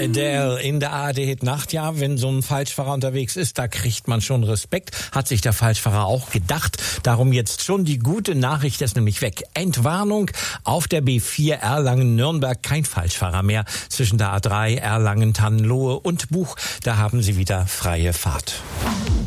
Adele in der ARD Nacht, ja, wenn so ein Falschfahrer unterwegs ist, da kriegt man schon Respekt, hat sich der Falschfahrer auch gedacht. Darum jetzt schon die gute Nachricht, ist nämlich weg. Entwarnung, auf der B4 Erlangen-Nürnberg kein Falschfahrer mehr. Zwischen der A3 Erlangen-Tannenlohe und Buch, da haben Sie wieder freie Fahrt.